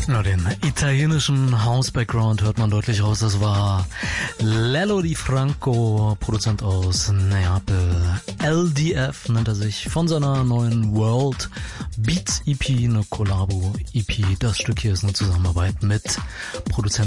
Na, den italienischen House-Background hört man deutlich raus. Das war Lello Di Franco, Produzent aus Neapel. LDF nennt er sich, von seiner neuen World Beats EP, eine Collabo EP. Das Stück hier ist eine Zusammenarbeit mit Produzent